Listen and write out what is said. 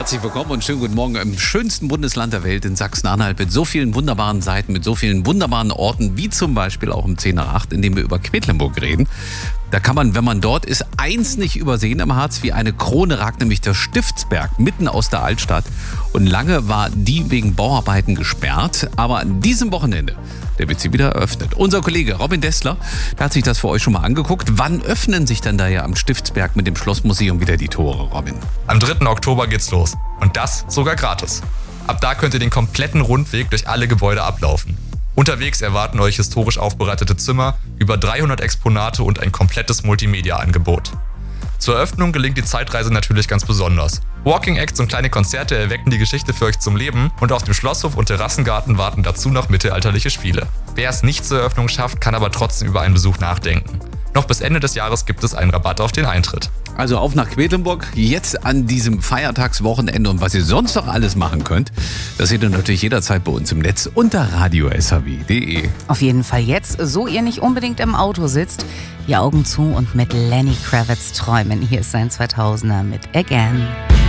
Herzlich willkommen und schönen guten Morgen im schönsten Bundesland der Welt, in Sachsen-Anhalt, mit so vielen wunderbaren Seiten, mit so vielen wunderbaren Orten, wie zum Beispiel auch um 10 nach 8, in dem wir über Quedlinburg reden. Da kann man, wenn man dort ist, eins nicht übersehen im Harz, wie eine Krone ragt nämlich der Stiftsberg mitten aus der Altstadt. Und lange war die wegen Bauarbeiten gesperrt, aber an diesem Wochenende, der wird sie wieder eröffnet. Unser Kollege Robin Dessler, der hat sich das für euch schon mal angeguckt. Wann öffnen sich denn da ja am Stiftsberg mit dem Schlossmuseum wieder die Tore, Robin? Am 3. Oktober geht's los. Und das sogar gratis. Ab da könnt ihr den kompletten Rundweg durch alle Gebäude ablaufen. Unterwegs erwarten euch historisch aufbereitete Zimmer, über 300 Exponate und ein komplettes Multimedia-Angebot. Zur Eröffnung gelingt die Zeitreise natürlich ganz besonders. Walking Acts und kleine Konzerte erwecken die Geschichte für euch zum Leben und auf dem Schlosshof und Terrassengarten warten dazu noch mittelalterliche Spiele. Wer es nicht zur Eröffnung schafft, kann aber trotzdem über einen Besuch nachdenken. Noch bis Ende des Jahres gibt es einen Rabatt auf den Eintritt. Also auf nach Quedlinburg, jetzt an diesem Feiertagswochenende, und was ihr sonst noch alles machen könnt, das seht ihr natürlich jederzeit bei uns im Netz unter radio.saw.de. Auf jeden Fall jetzt, so ihr nicht unbedingt im Auto sitzt, die Augen zu und mit Lenny Kravitz träumen. Hier ist sein 2000er mit Again.